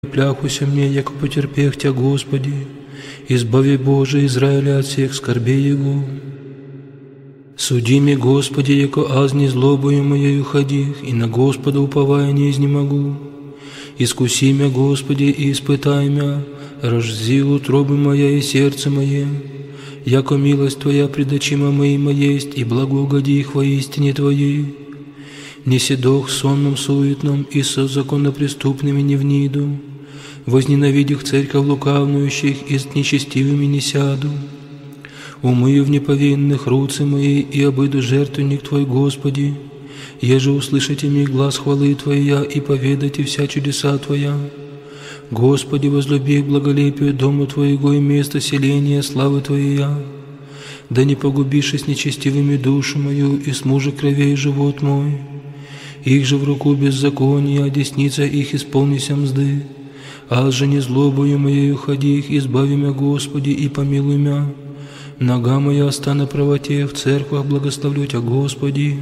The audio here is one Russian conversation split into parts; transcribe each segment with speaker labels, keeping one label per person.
Speaker 1: Пляхуся мне, яко потерпех Тя, Господи, избави, Боже, Израиля от всех скорбей Его. Суди мне, Господи, яко азни злобою моею ходих, и на Господа уповая не изнемогу. Искуси мя, Господи, и испытай мя, разжзи утробы моя и сердце мое, яко милость Твоя пред очима моима есть, и благоугоди их во истине Твоей. Не седох сонном суетном, и со законопреступными не вниду, возненавидях церковь лукавнующих, и с нечестивыми не сяду. Умыю в неповинных руцы мои, и обыду жертвенник Твой, Господи, еже услышите ми глаз хвалы Твоя, и поведайте вся чудеса Твоя. Господи, возлюби к благолепию дому Твоего и место селения славы Твоя. Да не погубишь с нечестивыми душу мою, и с мужа кровей живот мой. Их же в руку беззакония, десница их исполнися мзды. Аз же не злобою моею ходи их, избави мя, Господи, и помилуй мя. Нога моя ста на правоте, в церквах благословлю Тя, Господи.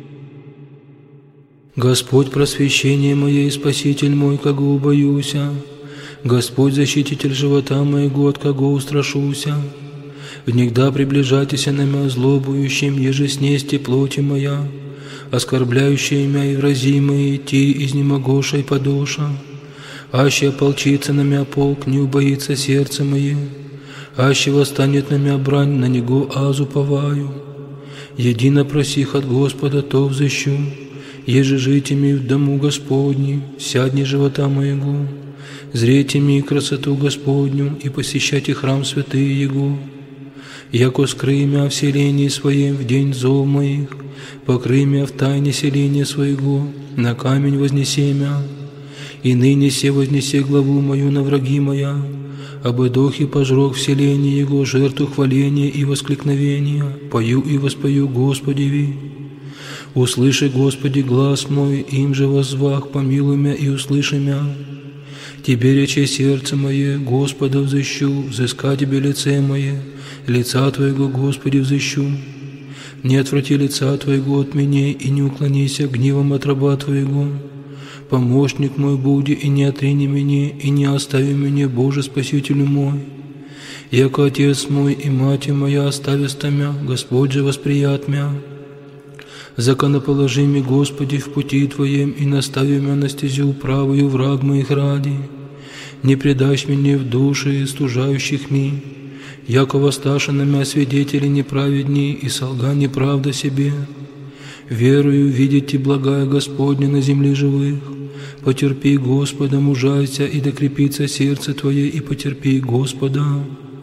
Speaker 1: Господь, просвещение мое и Спаситель мой, кого убоюся. Господь, защититель живота моего, от кого устрашуся. Внегда приближайтеся на мя злобующим, еже снести плоти моя, оскорбляющие мя и вразимые, идти изнемогошей подоша. Аще ополчится на мя полк, не убоится сердце мое, аще восстанет на мя брань, на него аз уповаю. Едино просих от Господа, то взыщу, еже жите ми в дому Господнем, сядни живота моего, зрейте ми красоту Господню и посещайте храм святый Его. Яко скрый мя в селении своем в день зов моих, покрый мя в тайне селения своего, на камень вознеси мя. И ныне се вознесе главу мою на враги моя, обыдох и пожрох в селении Его жертву хваления и воскликновения, пою и воспою Господеви. Услыши, Господи, глаз мой, им же воззвах, помилуй мя и услыши мя. Тебе рече сердце мое, Господа взыщу, взыска Тебе лице мое, лица Твоего, Господи, взыщу. Не отврати лица Твоего от меня, и не уклонися гневом от раба Твоего. Помощник мой буди, и не отрини меня, и не остави меня, Боже, Спасителю мой. Яко Отец мой и Мать моя остависта мя, Господь же восприят мя. Законоположи ми, Господи, в пути Твоем, и настави мя на стезю правую враг моих ради. Не предашь меня в души стужающих ми, яко воссташа на мя свидетели неправедни, и солга неправда себе. Верую видите благая Господня на земле живых. Потерпи, Господа, мужайся, и докрепится сердце Твое, и потерпи, Господа.